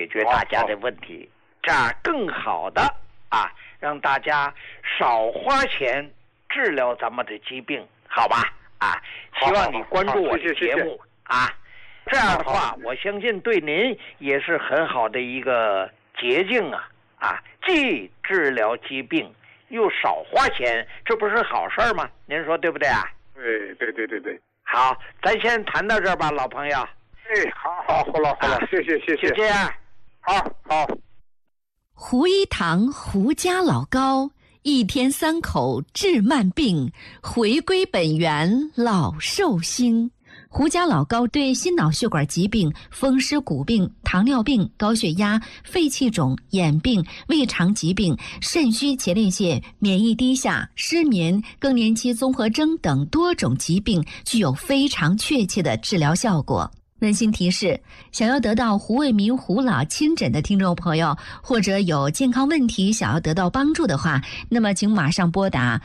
决大家的问题，这样更好的让大家少花钱治疗咱们的疾病，好吧？希望你关注我的节目这样的话，我相信对您也是很好的一个捷径既治疗疾病又少花钱，这不是好事吗？您说对不对啊？ 对。 好，咱先谈到这儿吧，老朋友。 好了，谢谢。 就这样， 好。 胡一堂胡家老高，一天3口治慢病，回归本源老寿星。胡家老高对心脑血管疾病、风湿骨病、糖尿病、高血压、肺气肿、眼病、胃肠疾病、肾虚前列腺、免疫低下、失眠、更年期综合征等多种疾病具有非常确切的治疗效果。温馨提示，想要得到胡卫民胡老亲诊的听众朋友，或者有健康问题想要得到帮助的话，那么请马上拨打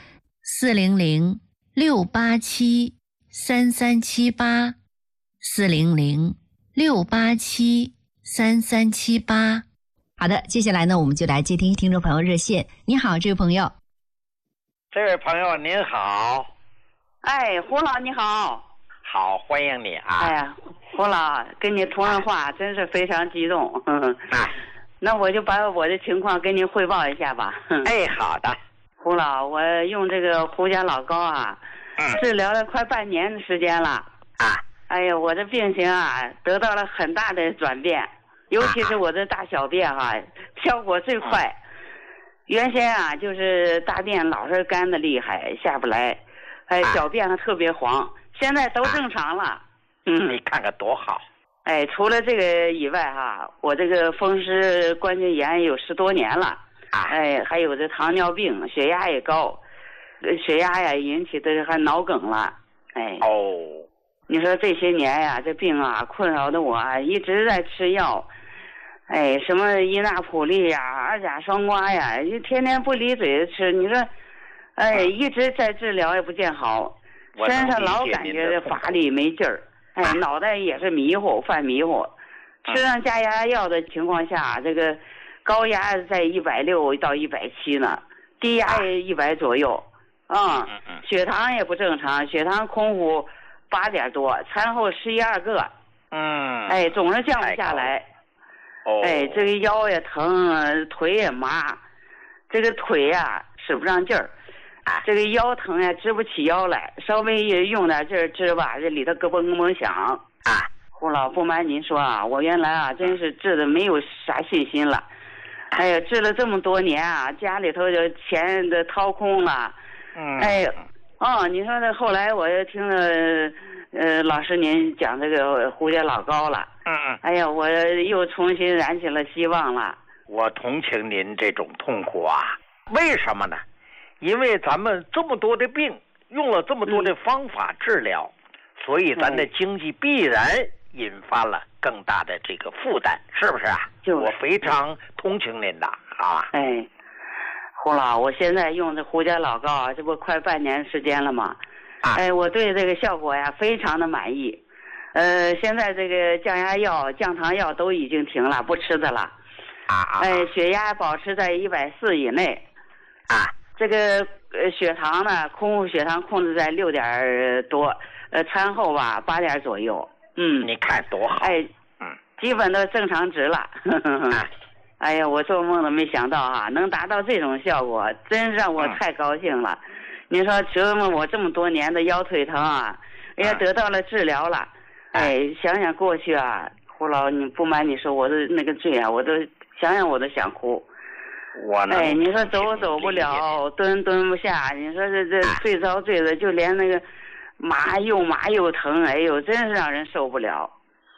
400-687-3378，400-687-3378。好的，接下来呢，我们就来接听听众朋友热线。你好，这位朋友。 这位朋友您好。 胡老你好。 好，欢迎你胡老跟你通上话真是非常激动。那我就把我的情况跟您汇报一下吧。 好的。 胡老，我用这个胡家老高治疗了快半年的时间了。我这病情得到了很大的转变，尤其是我的大小便效果最快。原先就是大便老是干的厉害，下不来，小便还特别黄，现在都正常了。 你看看多好。 除了这个以外我这个风湿关节炎有10多年了。还有这糖尿病，血压也高，血压引起的还脑梗了。你说这些年这病困扰的我一直在吃药。什么伊那普利二甲双胍就天天不离嘴的吃。你说一直在治疗也不见好，身上老感觉乏力没劲儿。脑袋也是迷糊，犯迷糊。吃上降压药的情况下，这个高压在160到170呢，低压也100左右。血糖也不正常，血糖空腹8点多，餐后11、2个。总是降不下来。这个腰也疼，腿也麻，这个腿使不上劲儿。这个腰疼支不起腰来，稍微用点劲儿支吧，这里头咯嘣咯嘣响。胡老，不瞒您说我原来真是治的没有啥信心了。治了这么多年家里头就钱都掏空了。你说这后来我又听了老师您讲这个胡家老高了。我又重新燃起了希望了。 我同情您这种痛苦为什么呢？因为咱们这么多的病，用了这么多的方法治疗，所以咱的经济必然引发了更大的这个负担，是不是我非常同情您的胡老，我现在用这胡家老高这不快半年时间了吗？我对这个效果非常的满意。现在这个降压药、降糖药都已经停了，不吃的了。血压保持在140以内。这个血糖呢，空腹血糖控制在6点多，餐后8点左右。 你看多好。 基本都正常值了。我做梦都没想到能达到这种效果，真让我太高兴了。您说折磨我这么多年的腰腿疼得到了治疗了。想想过去胡老，你不瞒你说，我的那个罪我都想想我都想哭。你说走不了，蹲不下，你说这最遭罪的，就连那个麻又疼，真是让人受不了。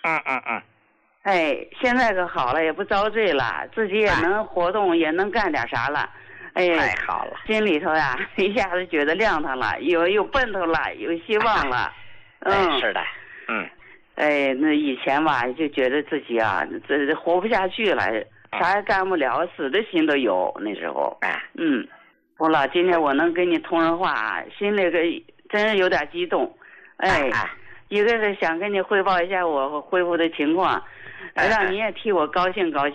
现在可好了，也不遭罪了，自己也能活动，也能干点啥了。 太好了， 心里头一下子觉得亮堂了，有奔头了，有希望了。 是的。 那以前就觉得自己这活不下去了，啥也干不了，死的心都有。那时候胡老，今天我能跟你通上话心里真是有点激动。一个是想跟你汇报一下我恢复的情况，让你也替我高兴高兴。